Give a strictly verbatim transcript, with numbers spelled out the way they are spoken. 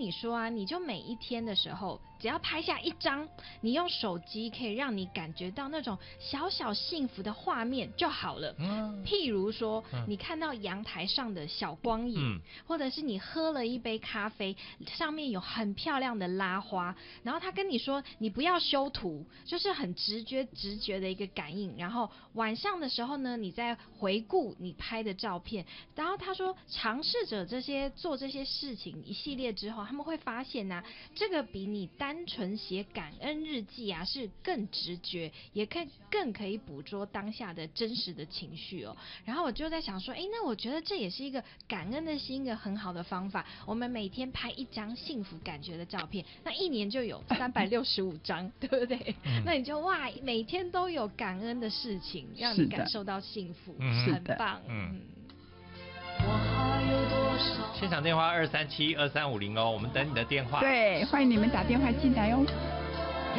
你说啊，你就每一天的时候，只要拍下一张，你用手机可以让你感觉到那种小小幸福的画面就好了。嗯、譬如说、嗯，你看到阳台上的小光影、嗯，或者是你喝了一杯咖啡，上面有很漂亮的拉花，然后他跟你说你不要修图，就是很直觉直觉的一个感应。然后晚上的时候呢，你再回顾你拍的照片，然后他说尝试着这些做这些事情一系列之后，他们会发现呢、啊，这个比你单纯写感恩日记啊是更直觉，也可以更可以捕捉当下的真实的情绪哦。然后我就在想说，哎，那我觉得这也是一个感恩的心一个很好的方法。我们每天拍一张幸福感觉的照片，那一年就有三百六十五张，对不对？嗯、那你就哇，每天都有感恩的事情，让你感受到幸福，很棒。嗯。 现场电话二三七二三五零哦，我们等你的电话。 对，欢迎你们打电话进来哦。